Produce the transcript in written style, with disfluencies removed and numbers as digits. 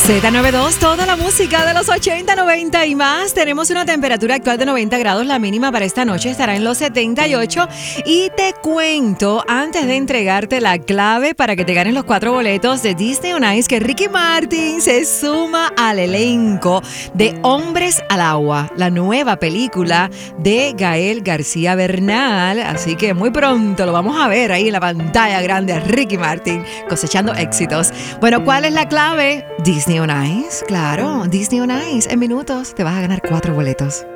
Z92, toda la música de los 80, 90 y más. Tenemos una temperatura actual de 90 grados. La mínima para esta noche estará en los 78. Y te cuento, antes de entregarte la clave para que te ganes los 4 boletos de Disney on Ice, que Ricky Martin se suma al elenco de Hombres al Agua, la nueva película de Gael García Bernal. Así que muy pronto lo vamos a ver ahí en la pantalla grande a Ricky Martin cosechando éxitos. Bueno, ¿cuál es la clave? Disney on Ice, claro, Disney on Ice. En minutos te vas a ganar 4 boletos.